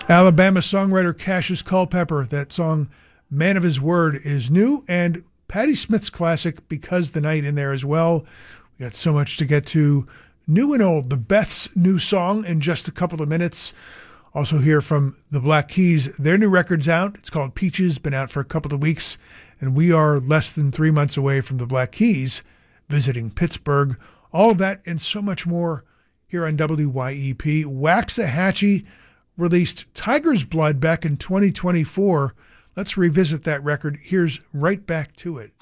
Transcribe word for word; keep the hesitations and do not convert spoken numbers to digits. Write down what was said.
Alabama songwriter Cassius Culpepper. That song, Man of His Word, is new, and Patti Smith's classic, Because the Night, in there as well. We got so much to get to. New and old, the Beth's new song in just a couple of minutes. Also hear from the Black Keys. Their new record's out. It's called Peaches, been out for a couple of weeks, and we are less than three months away from the Black Keys visiting Pittsburgh. All of that and so much more here on W Y E P. Waxahachie released Tiger's Blood back in twenty twenty-four. Let's revisit that record. Here's Right Back to It.